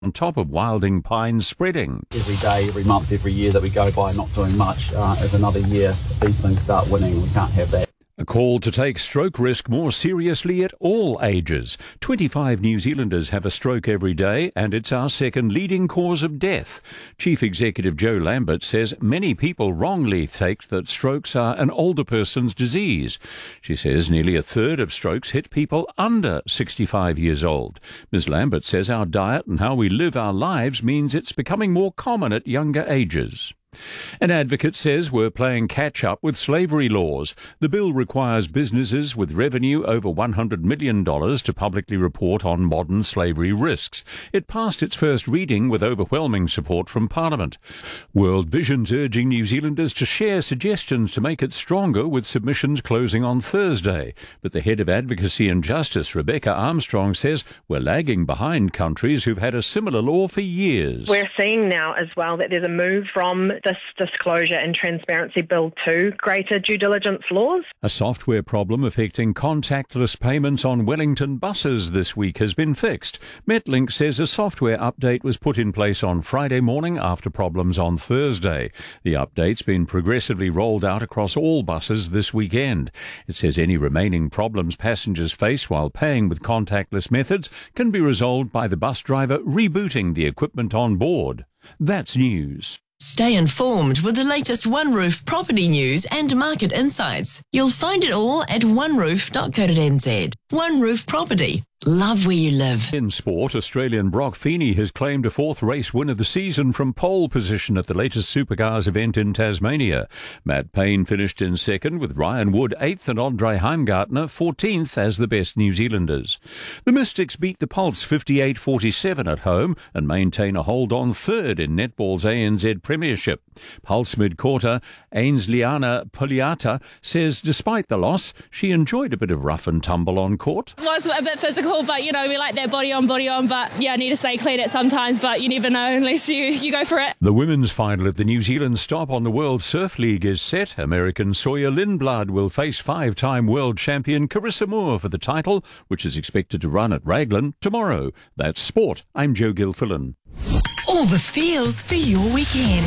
on top of wilding pines spreading. Every day, every month, every year that we go by not doing much is another year these things start winning. We can't have that. A call to take stroke risk more seriously at all ages. 25 New Zealanders have a stroke every day, and it's our second leading cause of death. Chief Executive Joe Lambert says many people wrongly take that strokes are an older person's disease. She says nearly a third of strokes hit people under 65 years old. Ms. Lambert says our diet and how we live our lives means it's becoming more common at younger ages. An advocate says we're playing catch-up with slavery laws. The bill requires businesses with revenue over $100 million to publicly report on modern slavery risks. It passed its first reading with overwhelming support from Parliament. World Vision's urging New Zealanders to share suggestions to make it stronger, with submissions closing on Thursday. But the head of Advocacy and Justice, Rebecca Armstrong, says we're lagging behind countries who've had a similar law for years. We're seeing now as well that there's a move from this disclosure and transparency bill to greater due diligence laws. A software problem affecting contactless payments on Wellington buses this week has been fixed. Metlink says a software update was put in place on Friday morning after problems on Thursday. The update's been progressively rolled out across all buses this weekend. It says any remaining problems passengers face while paying with contactless methods can be resolved by the bus driver rebooting the equipment on board. That's news. Stay informed with the latest OneRoof property news and market insights. You'll find it all at oneroof.co.nz. OneRoof Property. Love where you live. In sport, Australian Brock Feeney has claimed a fourth race win of the season from pole position at the latest Supercars event in Tasmania. Matt Payne finished in second, with Ryan Wood 8th and Andre Heimgartner 14th as the best New Zealanders. The Mystics beat the Pulse 58-47 at home and maintain a hold on third in netball's ANZ Premiership. Pulse mid-quarter Ainsliana Puliata says despite the loss, she enjoyed a bit of rough and tumble on court. It was a bit physical, but we like that body on, but I need to stay clean at sometimes, but you never know unless you go for it. The women's final at the New Zealand stop on the World Surf League is set. American Sawyer Lindblad will face 5-time world champion Carissa Moore for the title, which is expected to run at Raglan tomorrow. That's sport. I'm Joe Gilfillan. All the feels for your weekend.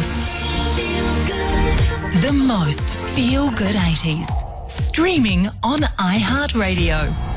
Feel good. The most feel-good 80s. Streaming on iHeartRadio.